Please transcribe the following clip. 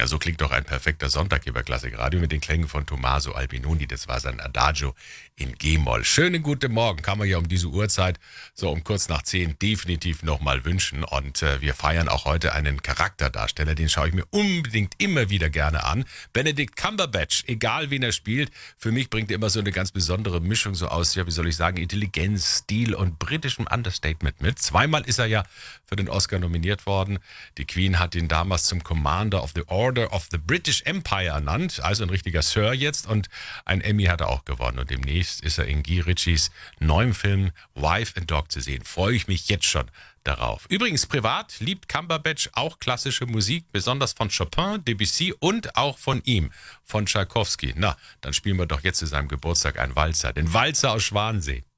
Ja, so klingt doch ein perfekter Sonntag hier bei Klassikradio mit den Klängen von Tommaso Albinoni. Das war sein Adagio in G-Moll. Schönen guten Morgen, kann man ja um diese Uhrzeit, so um kurz nach 10, definitiv nochmal wünschen. Und wir feiern auch heute einen Charakterdarsteller, den schaue ich mir unbedingt immer wieder gerne an. Benedict Cumberbatch, egal wen er spielt, für mich bringt er immer so eine ganz besondere Mischung so aus, ja, wie soll ich sagen, Intelligenz, Stil und britischem Understatement mit. Zweimal ist er ja für den Oscar nominiert worden. Die Queen hat ihn damals zum Commander of the Order of the British Empire ernannt, also ein richtiger Sir jetzt, und ein Emmy hat er auch gewonnen. Und demnächst ist er in Guy Ritchies neuem Film Wife and Dog zu sehen. Freue ich mich jetzt schon darauf. Übrigens, privat liebt Cumberbatch auch klassische Musik, besonders von Chopin, Debussy und auch von ihm, von Tschaikowski. Na, dann spielen wir doch jetzt zu seinem Geburtstag einen Walzer, den Walzer aus Schwansee.